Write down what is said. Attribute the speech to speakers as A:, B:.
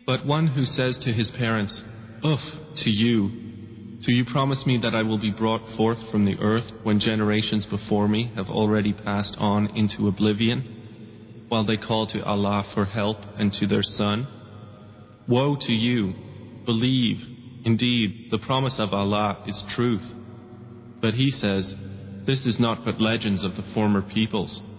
A: But one who says to his parents, "Uff, to you! Do you promise me that I will be brought forth from the earth when generations before me have already passed on into oblivion, while they call to Allah for help and to their son? Woe to you! Believe, indeed, the promise of Allah is truth." But he says, "This is not but legends of the former peoples.